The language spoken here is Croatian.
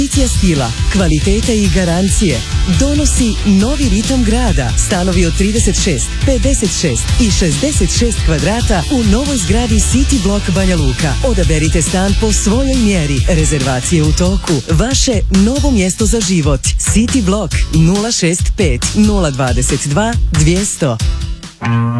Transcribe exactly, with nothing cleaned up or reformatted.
Tradicija stila, kvaliteta i garancije donosi novi ritam grada. Stanovi od trideset šest, pedeset šest i šezdeset šest kvadrata u novoj zgradi City Block Banja Luka. Odaberite stan po svojoj mjeri. Rezervacije u toku. Vaše novo mjesto za život. City Block nula šest pet nula dvadeset dva dvjesto.